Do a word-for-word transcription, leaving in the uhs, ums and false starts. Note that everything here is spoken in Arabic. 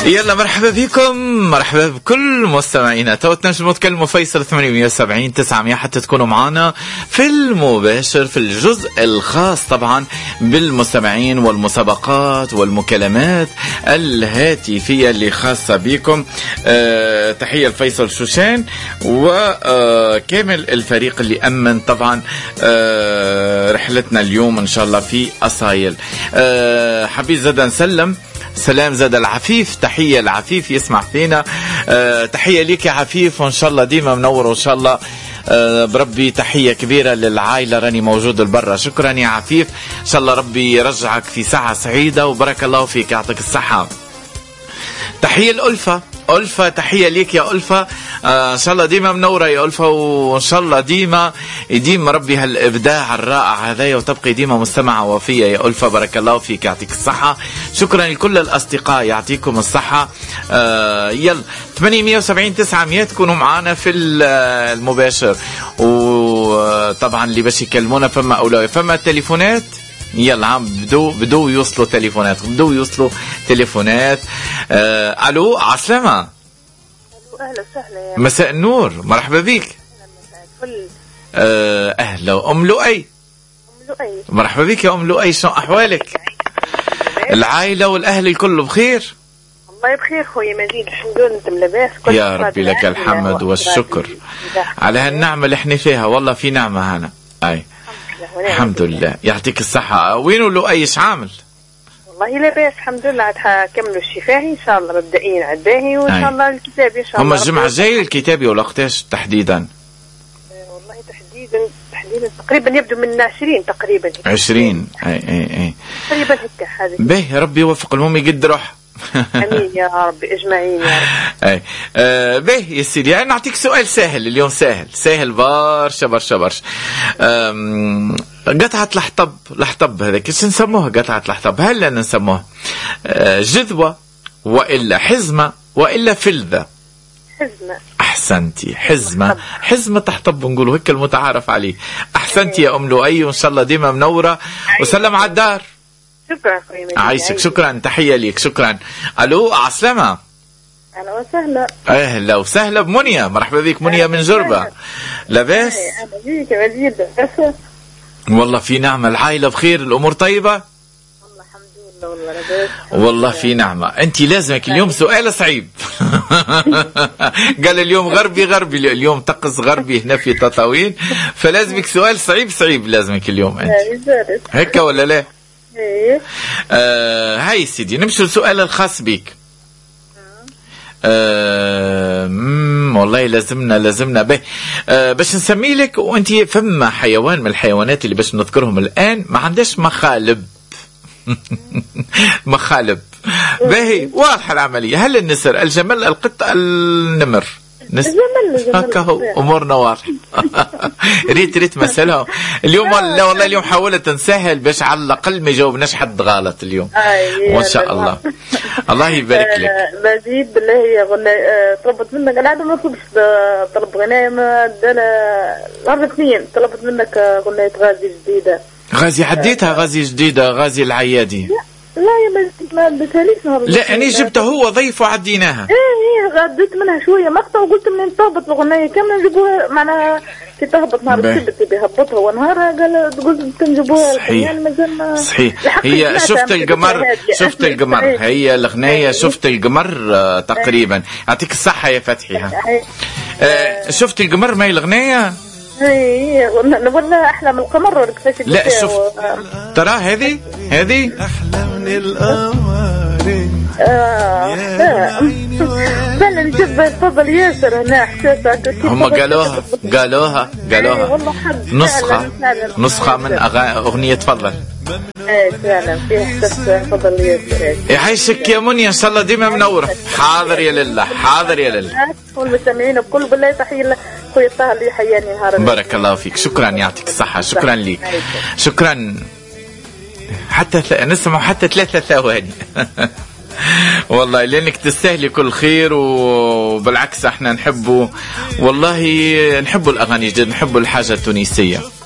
يلا مرحبا بكم، مرحبا بكل مستمعينا. تو تنجموا متكلموا فيصل ثمانية وسبعين تسعمية حتى تكونوا معنا في المباشر في الجزء الخاص طبعا بالمستمعين والمسابقات والمكالمات الهاتفية اللي خاصة بكم. أه تحية لفيصل شوشان وكامل الفريق اللي أمن طبعا أه رحلتنا اليوم إن شاء الله في أصايل. أه حبيب زادا نسلم سلام زاد العفيف، تحية العفيف يسمع فينا. أه تحية ليك يا عفيف، وإن شاء الله ديما منور وإن شاء الله أه بربي. تحية كبيرة للعائلة، راني موجود البرة. شكرا يا عفيف، إن شاء الله ربي يرجعك في ساعة سعيدة وبارك الله فيك، يعطيك الصحة. تحية الألفة، ألفة تحية ليك يا ألفة. آه إن شاء الله ديما منورة يا ألفة، وإن شاء الله ديما يديم ربي هالإبداع الرائع هذا وتبقي ديما مستمعة وفية يا ألفة، بارك الله فيك، يعطيك الصحة. شكرا لكل الأصدقاء، يعطيكم الصحة. آه يلا ثمانية وسبعين تسعمية تكونوا معانا في المباشر، وطبعا اللي باش يكلمونا فما أولوية، فما التليفونات. يلا عم بدو بدو يوصلوا تليفونات، بدو يوصلوا تليفونات. آه الو عسلامة. الو اهلا وسهلا يا مساء النور، مرحبا بك. آه اهلا ام لؤي. ام لؤي مرحبا بك يا ام لؤي، شو احوالك؟ العائلة والاهل الكل بخير؟ الله بخير خويا مجيد، الحمد لله. انت لاباس؟ يا ربي لك الحمد والشكر على هالنعمة اللي احنا فيها، والله في نعمة هنا. اي الحمد لله، يعطيك الصحة. وينو لؤي ايش عامل؟ والله لاباس الحمد لله، عاد حكملوا الشفاهي ان شاء الله، مبدئيا على الباهي وان شاء الله الكتابي ان شاء الله. هم الجمعة الجاية الكتابي ولا وقتاش تحديدا؟ والله تحديدا تحديدا تقريبا يبدو من عشرين تقريبا. عشرين اي اي اي تقريبا هكا هذه. باهي ربي يوفق المهم يقد روح. امين يا رب اجمعين يا رب. اي آه باهي يا سيدي، يعني نعطيك سؤال سهل اليوم، سهل سهل برشا برشا برشا. قطعة الحطب، الحطب هذا كيش نسموها؟ قطعة الحطب هل نسموها آه جذوة وإلا حزمة وإلا فلذة؟ حزمة. أحسنتي، حزمة. حزمة حطب نقولوا هيك المتعارف عليه. أحسنتي يا أم لؤي، وإن شاء الله ديما منورة وسلم على الدار. شكرا خويا مجيد. عايشك، شكرا، تحية ليك، شكرا. ألو عسلامة. أهلا وسهلا. أهلا وسهلا بمنيا، مرحبا بك منيا من جربة. لاباس؟ أهلا بك يا مجيد. والله في نعمة، العائلة بخير، الأمور طيبة؟ والله الحمد لله. والله لاباس والله في نعمة. أنت لازمك اليوم سؤال صعيب. قال اليوم غربي غربي، اليوم طقس غربي هنا في تطاوين، فلازمك سؤال صعيب صعيب لازمك اليوم أنت. هيك ولا لا؟ ايه. آه هاي سيدي نمشي للسؤال الخاص بك. آه والله لازمنا لازمنا به آه باش نسمي لك، وانت فما حيوان من الحيوانات اللي باش نذكرهم الآن ما عندهاش مخالب. مخالب باهي، واضحة العملية. هل النسر، الجمل، القط، النمر؟ نس... هكا هو امورنا واضحه. ريت ريت مسألة اليوم. لا والله اليوم حاولت نسهل باش على الاقل ما يجاوبناش حد غلط اليوم، وان شاء الله. الله يبارك لك. مزيد بالله يا غناء، طلبت منك انا عاد ما نطلبش طلب غناء، ما الاربع سنين طلبت منك غناء غازي جديده. غازي حديتها، غازي جديده، غازي العيادي. لا يا ما اديتهاليش نهار. لا انا جبته هو ضيف وعديناها. ايه ايه غديت منها شويه مقطع وقلت منين تهبط الاغنيه كامله نجيبوها، معناها كي تهبط نهار السبت بيهبطها ونهارها قال قلت نجيبوها. صحيح صحيح. هي شفت القمر، شفت القمر، هي الاغنيه شفت القمر آه تقريبا. يعطيك الصحه يا فتحي. ها آه شفت القمر ما هي الاغنيه؟ ايه ولا احلى من القمر ولا كيفاش؟ لا شوف ترى هذه هذه احلى من القمر. اه فعلا جد تفضل ياسر هنا احساسك. هم قالوها قالوها قالوها نسخة نسخة من اغنية تفضل. ايه فعلا في احساس تفضل ياسر. يعيشك يا منيا، ان شاء الله ديما منورة. حاضر يا لله، حاضر يا لله. والمستمعين الكل بالله تحية خويا طه اللي حياني نهار. بارك الله فيك، شكرا، يعطيك الصحة، شكرا ليك، شكرا. حتى ث... نسمع حتى ثلاثة ثواني. والله لأنك تستاهلي كل خير، وبالعكس احنا نحبه والله، نحبوا الأغاني جدا، نحبوا الحاجة التونسية.